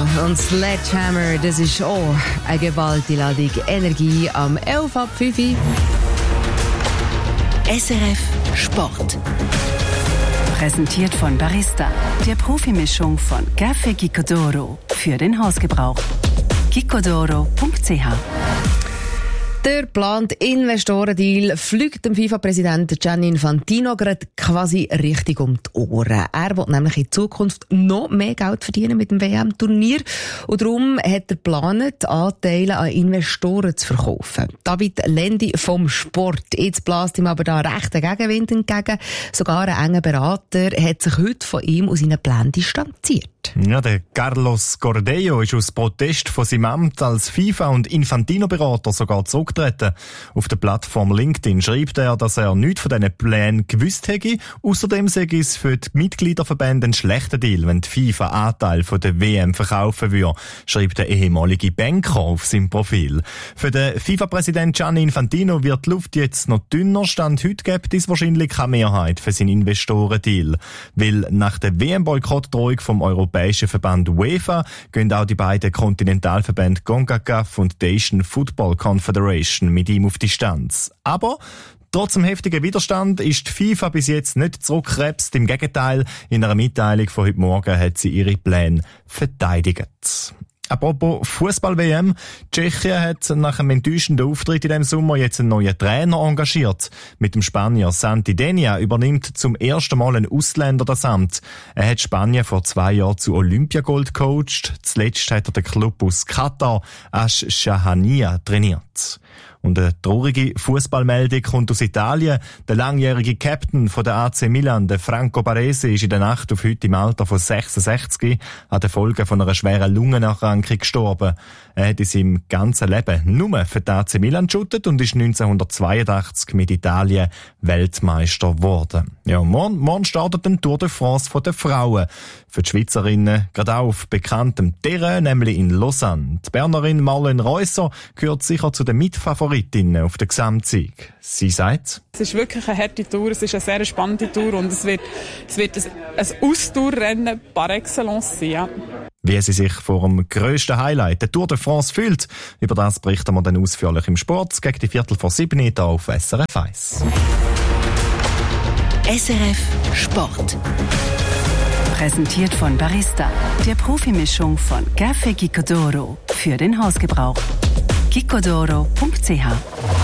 und Sledgehammer, das ist auch eine gewaltige Ladung Energie am 11 ab 5 Uhr. SRF Sport. Präsentiert von Barista, der Profimischung von Café Gicodoro für den Hausgebrauch. gicodoro.ch. Der geplante Investorendeal fliegt dem FIFA-Präsidenten Gianni Infantino gerade quasi richtig um die Ohren. Er will nämlich in Zukunft noch mehr Geld verdienen mit dem WM-Turnier und darum hat er geplant, Anteile an Investoren zu verkaufen. David Lendi vom Sport. Jetzt bläst ihm aber da recht ein Gegenwind entgegen. Sogar ein enger Berater hat sich heute von ihm aus seinen Plänen distanziert. Ja, der Carlos Cordeiro ist aus Protest von seinem Amt als FIFA- und Infantino-Berater sogar zurückgetreten. Auf der Plattform LinkedIn schreibt er, dass er nichts von diesen Plänen gewusst hätte. Außerdem sei es für die Mitgliederverbände ein schlechter Deal, wenn die FIFA Anteil von der WM verkaufen würde, schreibt der ehemalige Banker auf seinem Profil. Für den FIFA-Präsident Gianni Infantino wird die Luft jetzt noch dünner. Stand heute gibt es wahrscheinlich keine Mehrheit für seinen Investorendeal. Weil nach der WM-Boykottdrohung vom Europäischen Verband UEFA gehen auch die beiden Kontinentalverbände CONCACAF und die Asian Football Confederation mit ihm auf Distanz. Aber trotz dem heftigen Widerstand ist die FIFA bis jetzt nicht zurückgekrebst. Im Gegenteil, in einer Mitteilung von heute Morgen hat sie ihre Pläne verteidigt. Apropos Fußball-WM. Tschechien hat nach einem enttäuschenden Auftritt in diesem Sommer jetzt einen neuen Trainer engagiert. Mit dem Spanier Santi Denia übernimmt zum ersten Mal ein Ausländer das Amt. Er hat Spanien vor 2 Jahren zu Olympiagold gecoacht. Zuletzt hat er den Club aus Katar, Ash-Shahania, trainiert. Und eine traurige Fußballmeldung kommt aus Italien. Der langjährige Captain von der AC Milan, der Franco Baresi, ist in der Nacht auf heute im Alter von 66 an den Folgen von einer schweren Lungenerkrankung gestorben. Er hat in seinem ganzen Leben nur für die AC Milan geschuttet und ist 1982 mit Italien Weltmeister geworden. Ja, morgen startet die Tour de France von den Frauen. Für die Schweizerinnen gerade auch auf bekanntem Terrain, nämlich in Lausanne. Die Bernerin Marlene Reusser gehört sicher zu den Mitfavoritinnen auf den Gesamtsieg. Sie sagt: Es ist wirklich eine harte Tour, es ist eine sehr spannende Tour und es wird ein Austourrennen par excellence sein. Ja. Wie sie sich vor dem grössten Highlight, der Tour de France, fühlt, über das berichten wir dann ausführlich im Sport gegen die 6:15 hier auf SRF 1. SRF Sport. Präsentiert von Barista, der Profimischung von Café Gicodoro für den Hausgebrauch. gicodoro.ch